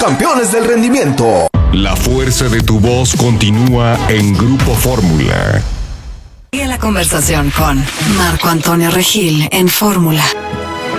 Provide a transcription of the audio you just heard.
Campeones del rendimiento. La fuerza de tu voz continúa en Grupo Fórmula. Y la conversación con Marco Antonio Regil en Fórmula.